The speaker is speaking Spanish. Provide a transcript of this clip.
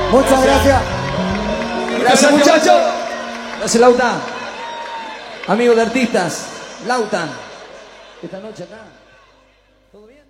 Muchas gracias. Gracias, muchachos. Gracias, Lautan. Amigo de artistas, Lautan. Esta noche acá. ¿Todo bien?